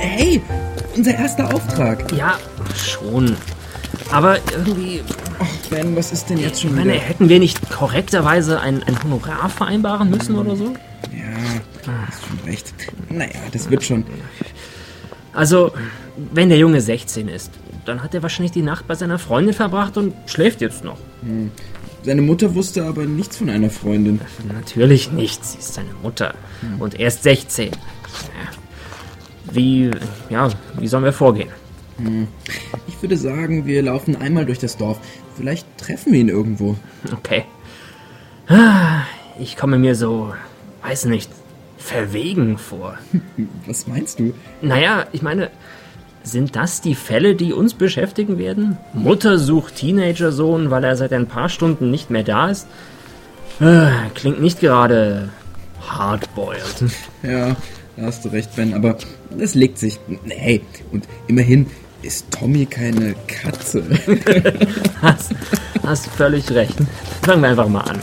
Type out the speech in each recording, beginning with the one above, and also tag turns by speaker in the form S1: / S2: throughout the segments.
S1: Hey, unser erster Auftrag.
S2: Ja, schon. Aber irgendwie...
S1: Ach, Ben, was ist denn jetzt schon
S2: Ich meine,
S1: wieder?
S2: hätten wir nicht korrekterweise ein Honorar vereinbaren müssen oder so?
S1: Ja, hast schon recht. Naja, das wird schon.
S2: Also, wenn der Junge 16 ist, dann hat er wahrscheinlich die Nacht bei seiner Freundin verbracht und schläft jetzt noch.
S1: Seine Mutter wusste aber nichts von einer Freundin.
S2: Natürlich nicht, sie ist seine Mutter. Und er ist 16. Wie sollen wir vorgehen?
S1: Ich würde sagen, wir laufen einmal durch das Dorf. Vielleicht treffen wir ihn irgendwo.
S2: Okay. Ich komme mir so, weiß nicht, verwegen vor.
S1: Was meinst du?
S2: Naja, ich meine, sind das die Fälle, die uns beschäftigen werden? Mutter sucht Teenager-Sohn, weil er seit ein paar Stunden nicht mehr da ist? Klingt nicht gerade hardboiled.
S1: Ja, da hast du recht, Ben, aber es legt sich. Hey, und immerhin ist Tommy keine Katze.
S2: Hast völlig recht. Fangen wir einfach mal an.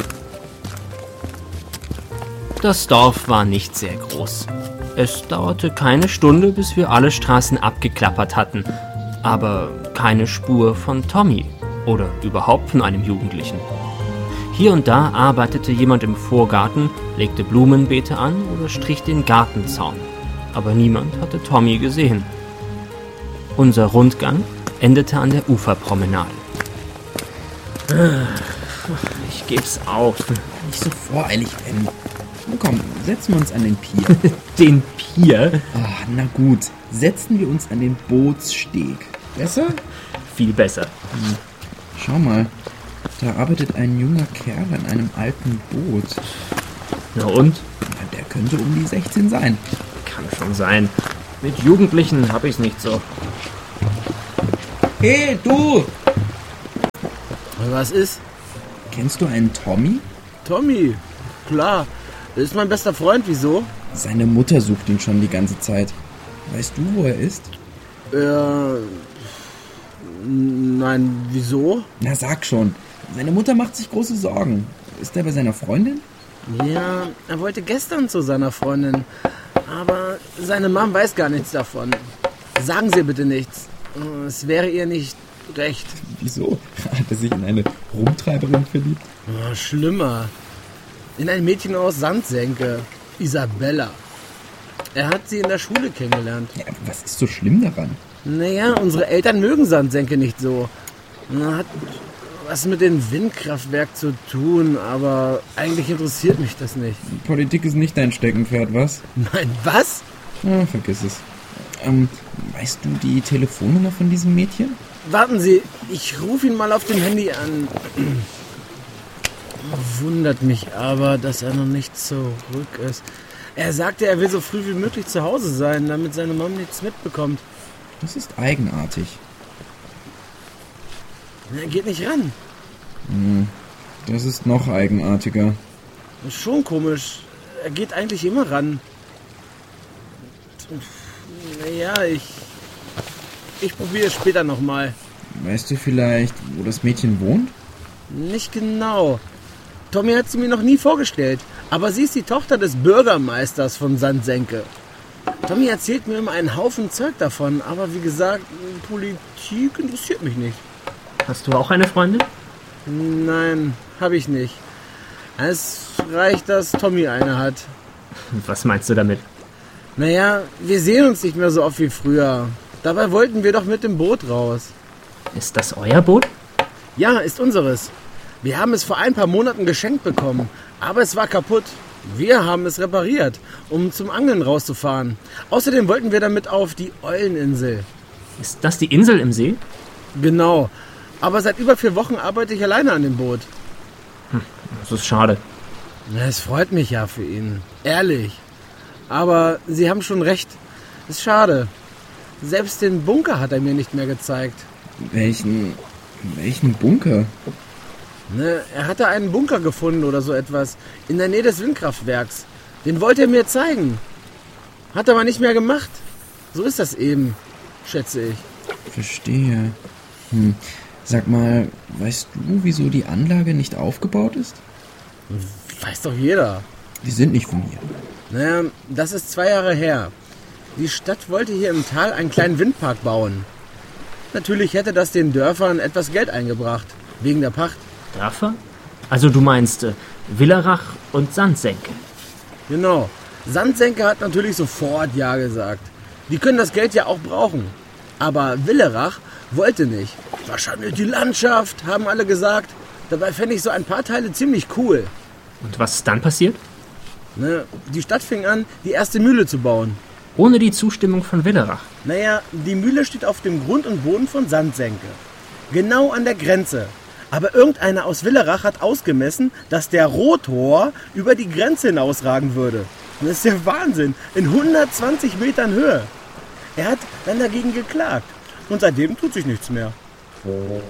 S2: Das Dorf war nicht sehr groß. Es dauerte keine Stunde, bis wir alle Straßen abgeklappert hatten. Aber keine Spur von Tommy oder überhaupt von einem Jugendlichen. Hier und da arbeitete jemand im Vorgarten, legte Blumenbeete an oder strich den Gartenzaun. Aber niemand hatte Tommy gesehen. Unser Rundgang endete an der Uferpromenade. Ich geb's auf.
S1: Nicht so voreilig, Ben. Na komm, setzen wir uns an den Pier.
S2: Den Pier?
S1: Ah, na gut, setzen wir uns an den Bootssteg. Besser?
S2: Viel besser.
S1: Schau mal, da arbeitet ein junger Kerl an einem alten Boot.
S2: Na und?
S1: Na, der könnte um die 16 sein.
S2: Kann schon sein. Mit Jugendlichen hab ich's nicht so.
S1: Hey, du!
S3: Was ist?
S1: Kennst du einen Tommy?
S3: Tommy, klar. Das ist mein bester Freund, wieso?
S1: Seine Mutter sucht ihn schon die ganze Zeit. Weißt du, wo er ist?
S3: Nein, wieso?
S1: Na, sag schon. Seine Mutter macht sich große Sorgen. Ist er bei seiner Freundin?
S3: Ja, er wollte gestern zu seiner Freundin. Aber seine Mom weiß gar nichts davon. Sagen Sie bitte nichts. Es wäre ihr nicht recht.
S1: Wieso? Hat er sich in eine Rumtreiberin verliebt?
S3: Oh, schlimmer. In ein Mädchen aus Sandsenke. Isabella. Er hat sie in der Schule kennengelernt.
S1: Ja, was ist so schlimm daran?
S3: Naja, unsere Eltern mögen Sandsenke nicht so. Hat was mit dem Windkraftwerk zu tun, aber eigentlich interessiert mich das nicht.
S1: Politik ist nicht dein Steckenpferd, was?
S3: Nein, was?
S1: Ja, vergiss es. Weißt du die Telefonnummer von diesem Mädchen?
S3: Warten Sie, ich rufe ihn mal auf dem Handy an. Wundert mich aber, dass er noch nicht zurück ist. Er sagte, er will so früh wie möglich zu Hause sein, damit seine Mom nichts mitbekommt.
S1: Das ist eigenartig.
S3: Er geht nicht ran.
S1: Das ist noch eigenartiger.
S3: Das ist schon komisch. Er geht eigentlich immer ran. Naja, ich probiere es später nochmal.
S1: Weißt du vielleicht, wo das Mädchen wohnt?
S3: Nicht genau. Tommy hat sie mir noch nie vorgestellt. Aber sie ist die Tochter des Bürgermeisters von Sandsenke. Tommy erzählt mir immer einen Haufen Zeug davon. Aber wie gesagt, Politik interessiert mich nicht.
S2: Hast du auch eine Freundin?
S3: Nein, habe ich nicht. Es reicht, dass Tommy eine hat.
S2: Was meinst du damit?
S3: Naja, wir sehen uns nicht mehr so oft wie früher. Dabei wollten wir doch mit dem Boot raus.
S2: Ist das euer Boot?
S3: Ja, ist unseres. Wir haben es vor ein paar Monaten geschenkt bekommen. Aber es war kaputt. Wir haben es repariert, um zum Angeln rauszufahren. Außerdem wollten wir damit auf die Euleninsel.
S2: Ist das die Insel im See?
S3: Genau. Aber seit über 4 Wochen arbeite ich alleine an dem Boot.
S2: Das ist schade.
S3: Es freut mich ja für ihn. Ehrlich. Aber Sie haben schon recht. Ist schade. Selbst den Bunker hat er mir nicht mehr gezeigt.
S1: Welchen Bunker?
S3: Ne, er hatte einen Bunker gefunden oder so etwas. In der Nähe des Windkraftwerks. Den wollte er mir zeigen. Hat aber nicht mehr gemacht. So ist das eben, schätze ich.
S1: Verstehe. Sag mal, weißt du, wieso die Anlage nicht aufgebaut ist?
S3: Weiß doch jeder.
S1: Die sind nicht von hier.
S3: Naja, das ist 2 Jahre her. Die Stadt wollte hier im Tal einen kleinen Windpark bauen. Natürlich hätte das den Dörfern etwas Geld eingebracht, wegen der Pacht.
S2: Dörfer? Also du meinst Willerach und Sandsenke.
S3: Genau. Sandsenke hat natürlich sofort Ja gesagt. Die können das Geld ja auch brauchen. Aber Willerach wollte nicht. Wahrscheinlich die Landschaft, haben alle gesagt. Dabei fände ich so ein paar Teile ziemlich cool.
S2: Und was ist dann passiert?
S3: Ne, die Stadt fing an, die erste Mühle zu bauen.
S2: Ohne die Zustimmung von Willerach.
S3: Naja, die Mühle steht auf dem Grund und Boden von Sandsenke. Genau an der Grenze. Aber irgendeiner aus Willerach hat ausgemessen, dass der Rotor über die Grenze hinausragen würde. Das ist ja Wahnsinn. In 120 Metern Höhe. Er hat dann dagegen geklagt. Und seitdem tut sich nichts mehr.